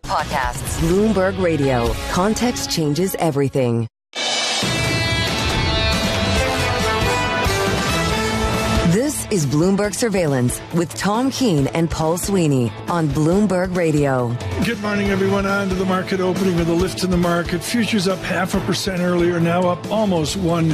Podcasts. Bloomberg Radio. Context changes everything. This is Bloomberg Surveillance with Tom Keene and Paul Sweeney on Bloomberg Radio. Good morning, everyone. On to the market opening with a lift in the market. Futures up 0.5% earlier, now up almost 1%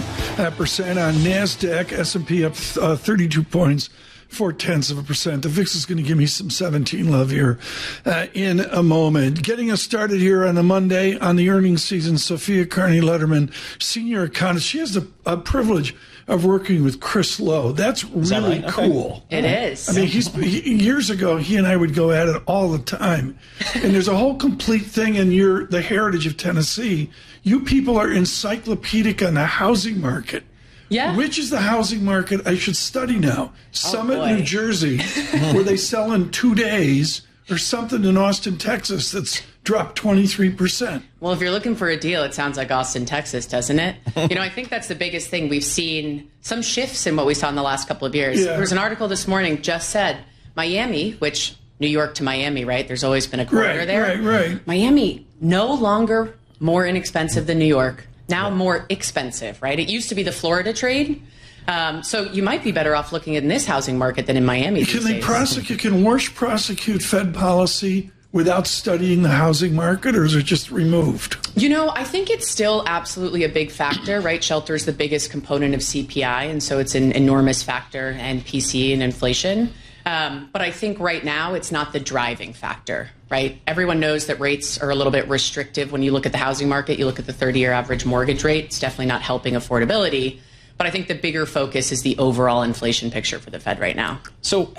on NASDAQ. S&P up 32 points. 0.4%. The VIX is going to give me some 17 love here in a moment. Getting us started here on a Monday on the earnings season, Sophia Carney-Letterman, senior economist. She has the privilege of working with Chris Lowe. That's really cool. It is. I mean, years ago, he and I would go at it all the time. And there's a whole complete thing in the heritage of Tennessee. You people are encyclopedic on the housing market. Yeah. Which is the housing market I should study now? Summit, New Jersey, where they sell in 2 days, or something in Austin, Texas, that's dropped 23%. Well, if you're looking for a deal, it sounds like Austin, Texas, doesn't it? I think that's the biggest thing. We've seen some shifts in what we saw in the last couple of years. Yeah. There was an article this morning just said Miami, which New York to Miami, right? There's always been a corridor there. Right. Miami, no longer more inexpensive than New York. Now more expensive, right? It used to be the Florida trade. So you might be better off looking in this housing market than in Miami. Can Warsh prosecute Fed policy without studying the housing market, or is it just removed? I think it's still absolutely a big factor, right? Shelter is the biggest component of CPI, and so it's an enormous factor, and PCE and inflation. But I think right now it's not the driving factor, right? Everyone knows that rates are a little bit restrictive. When you look at the housing market, you look at the 30-year average mortgage rate, it's definitely not helping affordability. But I think the bigger focus is the overall inflation picture for the Fed right now. So,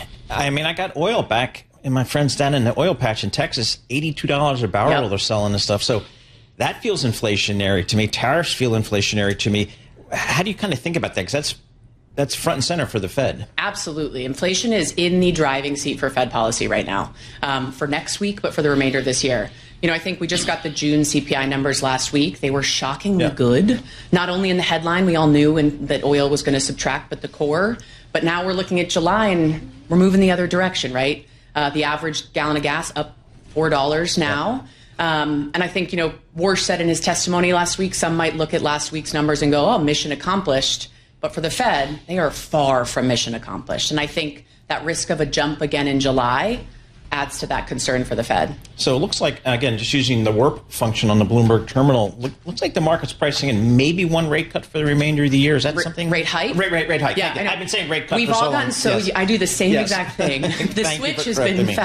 I got oil back, and my friends down in the oil patch in Texas, $82 a barrel they're selling this stuff. So that feels inflationary to me. Tariffs feel inflationary to me. How do you kind of think about that? Because that's front and center for the Fed. Absolutely. Inflation is in the driving seat for Fed policy right now, for next week, but for the remainder of this year. I think we just got the June CPI numbers last week. They were shockingly good. Not only in the headline, we all knew that oil was going to subtract, but the core. But now we're looking at July, and we're moving the other direction, right? The average gallon of gas up $4 now. And I think, Warsh said in his testimony last week, some might look at last week's numbers and go, mission accomplished. But for the Fed, they are far from mission accomplished. And I think that risk of a jump again in July adds to that concern for the Fed. So it looks like, again, just using the WIRP function on the Bloomberg terminal, looks like the market's pricing in maybe one rate cut for the remainder of the year. Is that something? Rate hike? Rate hike. Yeah, I've been saying rate cut We've for so long. We've all gotten so... Yes. I do the same exact thing. The switch has been